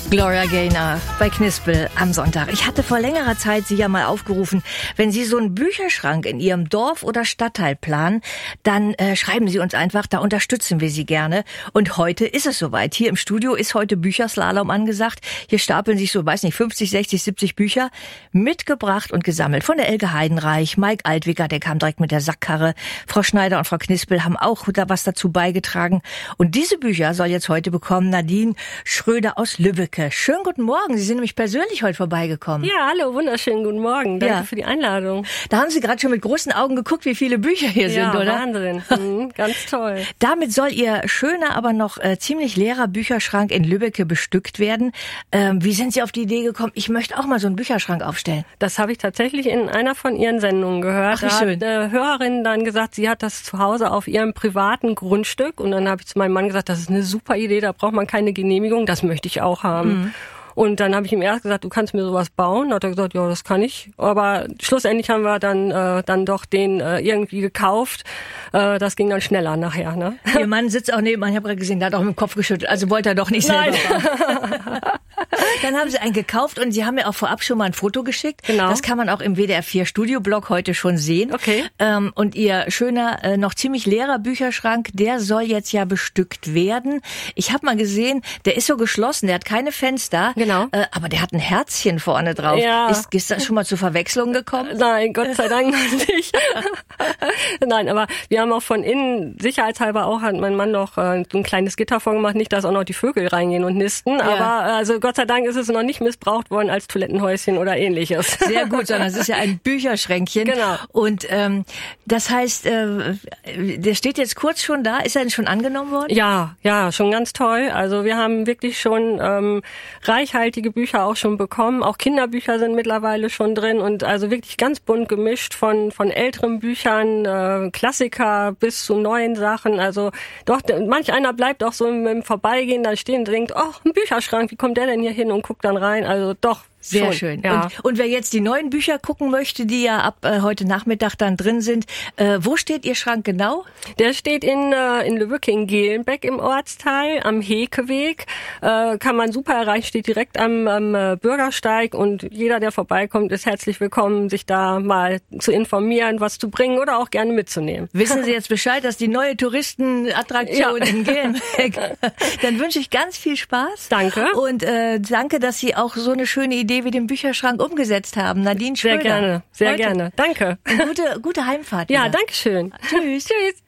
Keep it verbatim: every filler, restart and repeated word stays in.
Gloria Gaynor bei Knispel am Sonntag. Ich hatte vor längerer Zeit Sie ja mal aufgerufen, wenn Sie so einen Bücherschrank in Ihrem Dorf oder Stadtteil planen, dann äh, schreiben Sie uns einfach, da unterstützen wir Sie gerne. Und heute ist es soweit. Hier im Studio ist heute Bücherslalom angesagt. Hier stapeln sich so, weiß nicht, fünfzig, sechzig, siebzig Bücher mitgebracht und gesammelt. Von der Elke Heidenreich, Mike Altwicker, der kam direkt mit der Sackkarre. Frau Schneider und Frau Knispel haben auch da was dazu beigetragen. Und diese Bücher soll jetzt heute bekommen Nadine Schröder aus Lübbecke. Schönen guten Morgen. Sie sind nämlich persönlich heute vorbeigekommen. Ja, hallo, wunderschönen guten Morgen. Danke ja. für die Einladung. Da haben Sie gerade schon mit großen Augen geguckt, wie viele Bücher hier ja, sind, oder? Ja, Wahnsinn. Mhm, ganz toll. Damit soll Ihr schöner, aber noch äh, ziemlich leerer Bücherschrank in Lübbecke bestückt werden. Ähm, wie sind Sie auf die Idee gekommen, ich möchte auch mal so einen Bücherschrank aufstellen? Das habe ich tatsächlich in einer von Ihren Sendungen gehört. Ach, wie da schön. hat eine Hörerin dann gesagt, sie hat das zu Hause auf ihrem privaten Grundstück. Und dann habe ich zu meinem Mann gesagt, das ist eine super Idee, da braucht man keine Genehmigung, das möchte ich auch haben. Mhm. Und dann habe ich ihm erst gesagt, du kannst mir sowas bauen. Da hat er gesagt, ja, das kann ich. Aber schlussendlich haben wir dann äh, dann doch den äh, irgendwie gekauft. Äh, das ging dann schneller nachher. Ne? Ihr Mann sitzt auch nebenan, ich habe gerade gesehen, der hat auch mit dem Kopf geschüttelt. Also wollte er doch nicht selber bauen. Dann haben Sie einen gekauft und Sie haben mir auch vorab schon mal ein Foto geschickt. Genau. Das kann man auch im W D R vier Studioblog heute schon sehen. Okay. Ähm, und Ihr schöner, äh, noch ziemlich leerer Bücherschrank, der soll jetzt ja bestückt werden. Ich habe mal gesehen, der ist so geschlossen, der hat keine Fenster. Genau. Äh, aber der hat ein Herzchen vorne drauf. Ja. Ist, ist das schon mal zu Verwechslungen gekommen? Nein, Gott sei Dank nicht. Nein, aber wir haben auch von innen, sicherheitshalber auch, hat mein Mann noch äh, so ein kleines Gitter vorgemacht, nicht, dass auch noch die Vögel reingehen und nisten. Ja. Aber also Gott sei Dank ist es noch nicht missbraucht worden als Toilettenhäuschen oder ähnliches. Sehr gut, sondern es ist ja ein Bücherschränkchen. Genau. Und ähm, das heißt, äh, der steht jetzt kurz schon da. Ist er denn schon angenommen worden? Ja, ja, schon ganz toll. Also wir haben wirklich schon ähm, reichhaltige Bücher auch schon bekommen. Auch Kinderbücher sind mittlerweile schon drin und also wirklich ganz bunt gemischt von von älteren Büchern, äh, Klassiker bis zu neuen Sachen. Also doch, manch einer bleibt auch so im, im Vorbeigehen da stehen und denkt, oh, ein Bücherschrank, wie kommt der denn hier hin und guckt dann rein? Also doch. Sehr schon, schön. Ja. Und, und wer jetzt die neuen Bücher gucken möchte, die ja ab äh, heute Nachmittag dann drin sind, äh, wo steht Ihr Schrank genau? Der steht in äh, in Lübbecke in Gehlenbeck im Ortsteil am Hekeweg. Äh, kann man super erreichen, steht direkt am, am äh, Bürgersteig und jeder, der vorbeikommt, ist herzlich willkommen, sich da mal zu informieren, was zu bringen oder auch gerne mitzunehmen. Wissen Sie jetzt Bescheid, dass die neue Touristenattraktion ja. in Gehlenbeck, dann wünsche ich ganz viel Spaß. Danke. Und äh, danke, dass Sie auch so eine schöne Idee wie den Bücherschrank umgesetzt haben. Nadine Schröder. Sehr gerne, sehr Heute. gerne. Danke. Gute, gute Heimfahrt. Ja, wieder. danke schön. Tschüss. Tschüss.